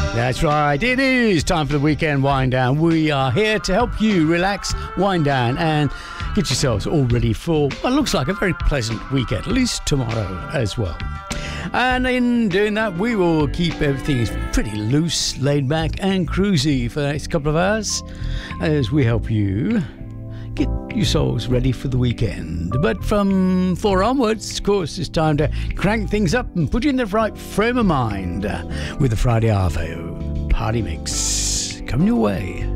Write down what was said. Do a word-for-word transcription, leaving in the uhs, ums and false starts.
That's right. It is time for the weekend wind down. We are here to help you relax, wind down, and get yourselves all ready for what looks like a very pleasant weekend, at least tomorrow as well. And in doing that, we will keep everything pretty loose, laid back, and cruisy for the next couple of hours as we help you get your souls ready for the weekend. But from four onwards, of course, it's time to crank things up and put you in the right frame of mind with the Friday Arvo Party Mix coming your way.